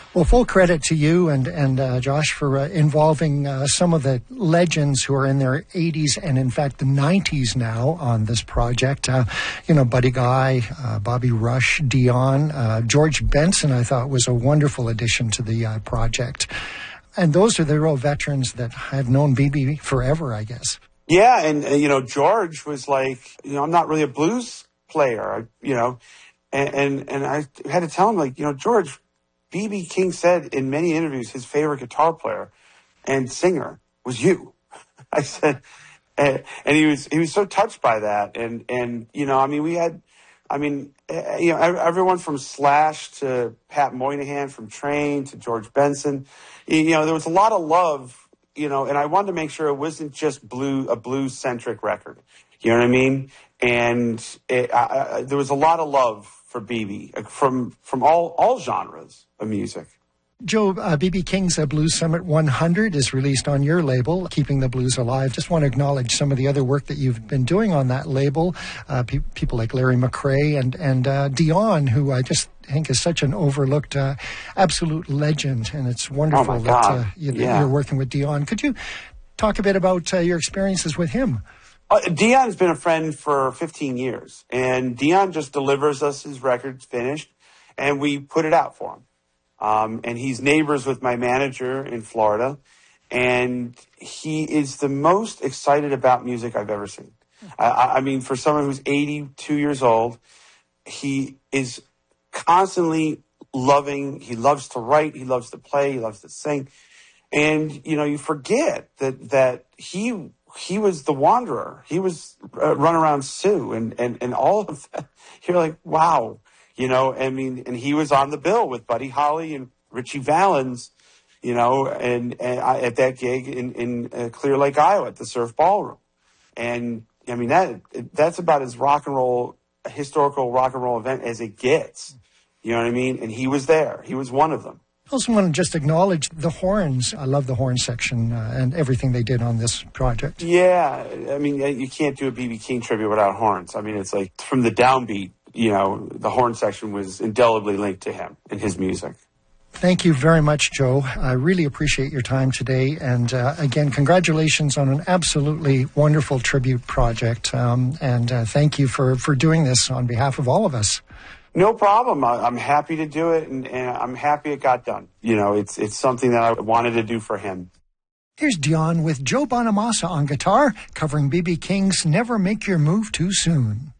Well, full credit to you and Josh for involving some of the legends who are in their 80s and, in fact, the 90s now on this project. Buddy Guy, Bobby Rush, Dion, George Benson, I thought was a wonderful addition to the project. And those are the real veterans that have known BB forever, I guess. Yeah, and George was like, I'm not really a blues player, and I had to tell him, like, George, B.B. King said in many interviews his favorite guitar player and singer was you. I said, and he was so touched by that. And everyone from Slash to Pat Moynihan, from Train to George Benson, there was a lot of love, and I wanted to make sure it wasn't just a blues-centric record. You know what I mean? And there was a lot of love for BB from all genres of music. Joe, BB King's Blues Summit 100 is released on your label, Keeping the Blues Alive. Just want to acknowledge some of the other work that you've been doing on that label. People like Larry McRae and Dion, who I just think is such an overlooked absolute legend. And it's wonderful that you're working with Dion. Could you talk a bit about your experiences with him? Dion's been a friend for 15 years, and Dion just delivers us his records finished, and we put it out for him. And he's neighbors with my manager in Florida, and he is the most excited about music I've ever seen. I mean, for someone who's 82 years old, he is constantly loving. He loves to write. He loves to play. He loves to sing. And, you forget that he was the wanderer. He was Run Around Sue and all of that. You're like, wow. And he was on the bill with Buddy Holly and Richie Valens, at that gig in Clear Lake, Iowa at the Surf Ballroom. And I mean, that's about as historical rock and roll event as it gets. You know what I mean? And he was there. He was one of them. I also want to just acknowledge the horns. I love the horn section and everything they did on this project. Yeah. I mean, you can't do a B.B. King tribute without horns. I mean, it's like from the downbeat, the horn section was indelibly linked to him and his music. Thank you very much, Joe. I really appreciate your time today. And again, congratulations on an absolutely wonderful tribute project. And thank you for doing this on behalf of all of us. No problem. I'm happy to do it, and I'm happy it got done. It's something that I wanted to do for him. Here's Dion with Joe Bonamassa on guitar, covering B.B. King's Never Make Your Move Too Soon.